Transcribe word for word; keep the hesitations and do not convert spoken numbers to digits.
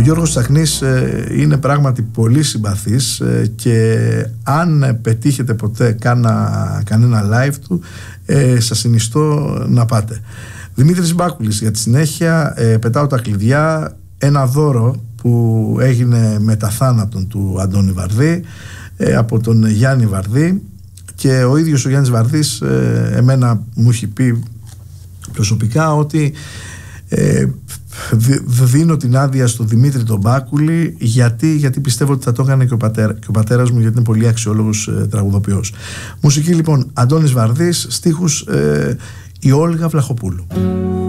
Γιώργος Τσαχνής είναι πράγματι πολύ συμπαθής και αν πετύχετε ποτέ κάνα, κανένα live του, σας συνιστώ να πάτε. Δημήτρης Μπάκουλης για τη συνέχεια. Πετάω τα κλειδιά, ένα δώρο που έγινε μετά θάνατον του Αντώνη Βαρδί από τον Γιάννη Βαρδί, και ο ίδιος ο Γιάννης Βαρδής εμένα μου έχει πει προσωπικά ότι ε, δίνω την άδεια στον Δημήτρη τον Μπάκουλη γιατί, γιατί πιστεύω ότι θα το έκανε και ο, πατέρα, και ο πατέρας μου, γιατί είναι πολύ αξιόλογος ε, τραγουδοποιός. Μουσική λοιπόν Αντώνης Βαρδής, στίχους ε, η Όλγα Βλαχοπούλου.